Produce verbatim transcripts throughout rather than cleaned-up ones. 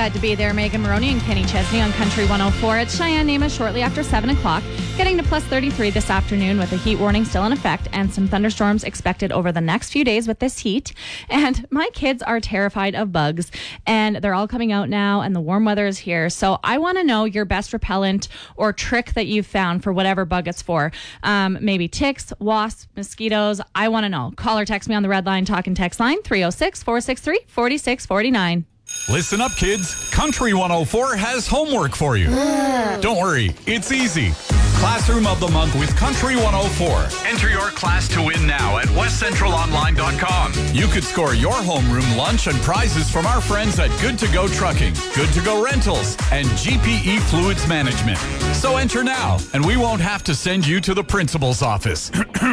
Good to be there. Megan Maroney and Kenny Chesney on Country one oh four. It's Cheyenne Namath shortly after seven o'clock, getting to plus thirty-three this afternoon with a heat warning still in effect and some thunderstorms expected over the next few days with this heat. And my kids are terrified of bugs, and they're all coming out now, and the warm weather is here. So I want to know your best repellent or trick that you've found for whatever bug it's for. Um, maybe ticks, wasps, mosquitoes. I want to know. Call or text me on the Red Line Talk and Text line, three oh six, four six three, four six four nine. Listen up, kids. Country one oh four has homework for you. Don't worry, it's easy. Classroom of the Month with Country one oh four. Enter your class to win now at west central online dot com. You could score your homeroom lunch and prizes from our friends at Good to Go Trucking, Good to Go Rentals, and G P E Fluids Management. So enter now, and we won't have to send you to the principal's office.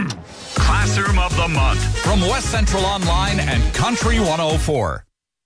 Classroom of the Month from West Central Online and Country one oh four.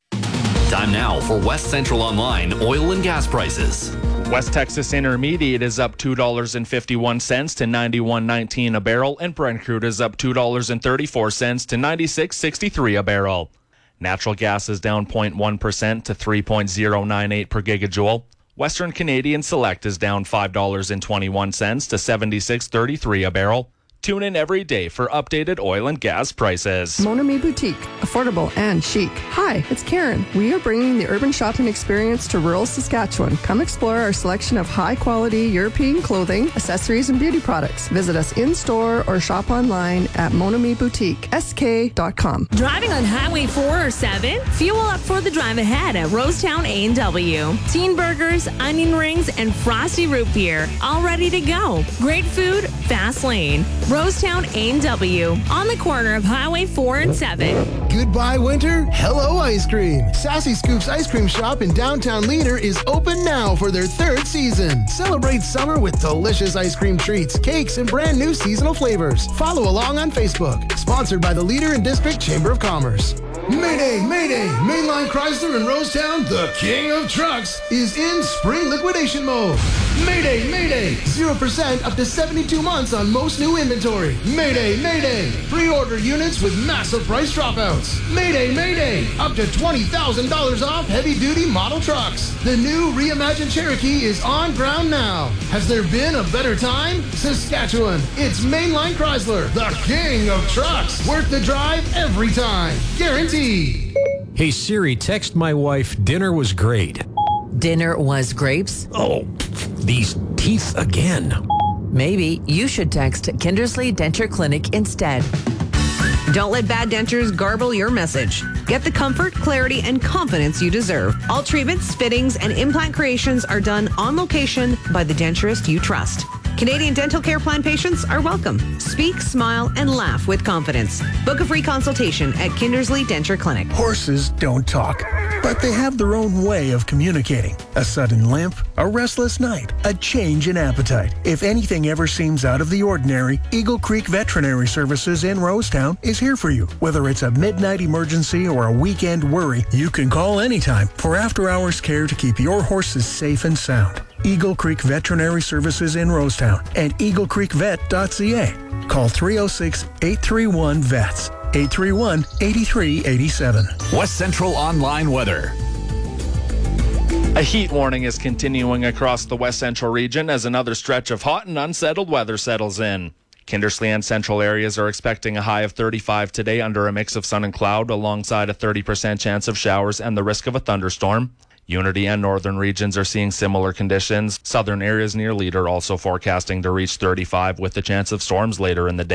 Time now for West Central Online oil and gas prices. West Texas Intermediate is up two dollars and fifty-one cents to ninety-one nineteen a barrel, and Brent crude is up two dollars and thirty-four cents to ninety-six sixty-three a barrel. Natural gas is down zero point one percent to three point zero nine eight per gigajoule. Western Canadian Select is down five dollars and twenty-one cents to seventy-six thirty-three a barrel. Tune in every day for updated oil and gas prices. Mon Ami Boutique, affordable and chic. Hi, it's Karen. We are bringing the urban shopping experience to rural Saskatchewan. Come explore our selection of high-quality European clothing, accessories, and beauty products. Visit us in-store or shop online at mon ami boutique s k dot com. Driving on Highway four or seven? Fuel up for the drive ahead at Rosetown A and W. Teen burgers, onion rings, and frosty root beer. All ready to go. Great food, fast lane. Rosetown A and W, on the corner of Highway four and seven. Goodbye, winter. Hello, ice cream. Sassy Scoops Ice Cream Shop in downtown Leader is open now for their third season. Celebrate summer with delicious ice cream treats, cakes, and brand new seasonal flavors. Follow along on Facebook. Sponsored by the Leader and District Chamber of Commerce. Mayday, Mayday! Mainline Chrysler in Rosetown, the king of trucks, is in spring liquidation mode. Mayday, Mayday! zero percent up to seventy-two months on most new inventory. Mayday, Mayday! Pre-order units with massive price dropouts. Mayday, Mayday! Up to twenty thousand dollars off heavy-duty model trucks. The new reimagined Cherokee is on ground now. Has there been a better time? Saskatchewan, it's Mainline Chrysler, the king of trucks. Worth the drive every time. Guaranteed. Hey Siri, text my wife, dinner was great. Dinner was grapes? Oh, these teeth again. Maybe you should text Kindersley Denture Clinic instead. Don't let bad dentures garble your message. Get the comfort, clarity, and confidence you deserve. All treatments, fittings, and implant creations are done on location by the denturist you trust. Canadian Dental Care Plan patients are welcome. Speak, smile, and laugh with confidence. Book a free consultation at Kindersley Denture Clinic. Horses don't talk, but they have their own way of communicating. A sudden limp, a restless night, a change in appetite. If anything ever seems out of the ordinary, Eagle Creek Veterinary Services in Rosetown is here for you. Whether it's a midnight emergency or a weekend worry, you can call anytime for after-hours care to keep your horses safe and sound. Eagle Creek Veterinary Services in Rosetown and eagle creek vet dot c a. Call three oh six, eight three one, V E T S, eight three one, eight three eight seven. West Central Online Weather. A heat warning is continuing across the West Central region as another stretch of hot and unsettled weather settles in. Kindersley and central areas are expecting a high of thirty-five today under a mix of sun and cloud, alongside a thirty percent chance of showers and the risk of a thunderstorm. Unity and northern regions are seeing similar conditions. Southern areas near Leader also forecasting to reach thirty-five with the chance of storms later in the day.